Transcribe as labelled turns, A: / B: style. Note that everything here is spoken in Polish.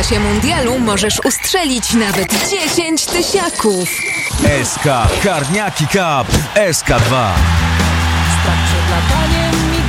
A: czasie mundialu możesz ustrzelić nawet 10 tysiaków.
B: SK Karniaki Cup SK2.
C: Start przed lataniem